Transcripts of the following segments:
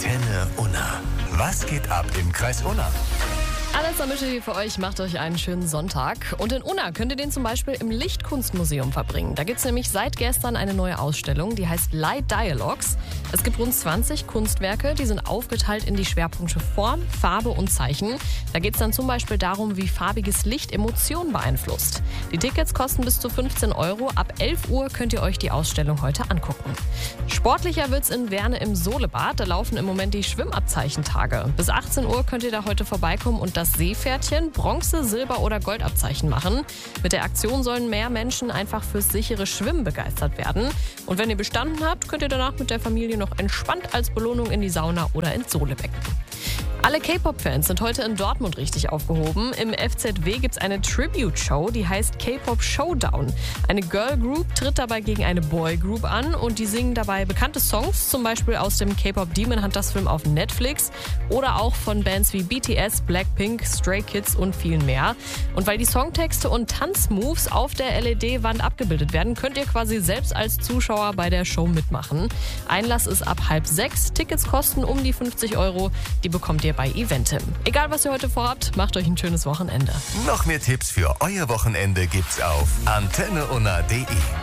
Antenne Unna. Was geht ab im Kreis Unna? Alles am Mischel hier für euch, macht euch einen schönen Sonntag. Und in Unna könnt ihr den zum Beispiel im Lichtkunstmuseum verbringen. Da gibt es nämlich seit gestern eine neue Ausstellung, die heißt Light Dialogues. Es gibt rund 20 Kunstwerke, die sind aufgeteilt in die Schwerpunkte Form, Farbe und Zeichen. Da geht es dann zum Beispiel darum, wie farbiges Licht Emotionen beeinflusst. Die Tickets kosten bis zu 15 €. Ab 11 Uhr könnt ihr euch die Ausstellung heute angucken. Sportlicher wird's in Werne im Solebad. Da laufen im Moment die Schwimmabzeichentage. Bis 18 Uhr könnt ihr da heute vorbeikommen und das Seepferdchen, Bronze-, Silber- oder Goldabzeichen machen. Mit der Aktion sollen mehr Menschen einfach fürs sichere Schwimmen begeistert werden. Und wenn ihr bestanden habt, könnt ihr danach mit der Familie noch entspannt als Belohnung in die Sauna oder ins Solebecken. Alle K-Pop-Fans sind heute in Dortmund richtig aufgehoben. Im FZW gibt es eine Tribute-Show, die heißt K-Pop Showdown. Eine Girl-Group tritt dabei gegen eine Boy-Group an und die singen dabei bekannte Songs, zum Beispiel aus dem K-Pop Demon Hunters Film auf Netflix oder auch von Bands wie BTS, Blackpink, Stray Kids und vielen mehr. Und weil die Songtexte und Tanzmoves auf der LED-Wand abgebildet werden, könnt ihr quasi selbst als Zuschauer bei der Show mitmachen. Einlass ist ab 5:30, Tickets kosten um die 50 €, die bekommt ihr bei Eventim. Egal, was ihr heute vorhabt, macht euch ein schönes Wochenende. Noch mehr Tipps für euer Wochenende gibt's auf antenneunna.de.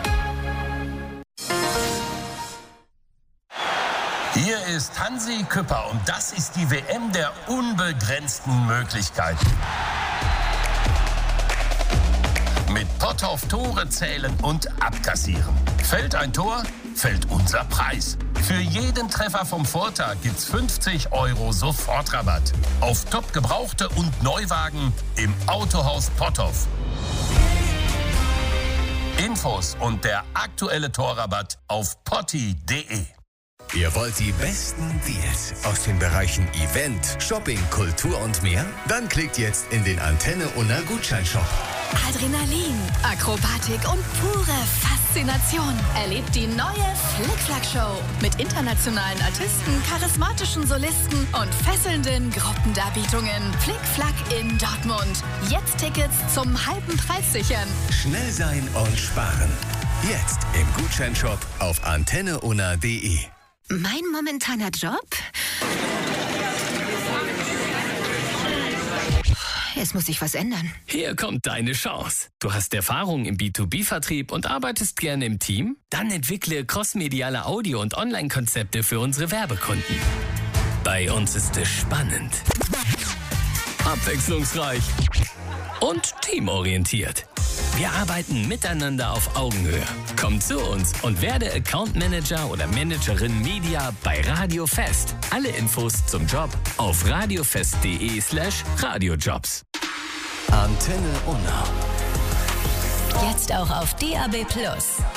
Hier ist Hansi Küpper und das ist die WM der unbegrenzten Möglichkeiten. Mit Potthoff Tore zählen und abkassieren. Fällt ein Tor, fällt unser Preis. Für jeden Treffer vom Vortag gibt's 50 € Sofortrabatt. Auf top Gebrauchte und Neuwagen im Autohaus Potthoff. Infos und der aktuelle Torrabatt auf potti.de. Ihr wollt die besten Deals aus den Bereichen Event, Shopping, Kultur und mehr? Dann klickt jetzt in den Antenne Unna Gutscheinshop. Adrenalin, Akrobatik und pure Faszination. Erlebt die neue Flick-Flack-Show mit internationalen Artisten, charismatischen Solisten und fesselnden Gruppendarbietungen. Flick-Flack in Dortmund. Jetzt Tickets zum halben Preis sichern. Schnell sein und sparen. Jetzt im Gutscheinshop auf antenneunna.de. Mein momentaner Job? Jetzt muss sich was ändern. Hier kommt deine Chance. Du hast Erfahrung im B2B-Vertrieb und arbeitest gerne im Team? Dann entwickle crossmediale Audio- und Online-Konzepte für unsere Werbekunden. Bei uns ist es spannend, abwechslungsreich und teamorientiert. Wir arbeiten miteinander auf Augenhöhe. Komm zu uns und werde Account Manager oder Managerin Media bei Radio Fest. Alle Infos zum Job auf radiofest.de/radiojobs. Antenne Unna. Jetzt auch auf DAB+.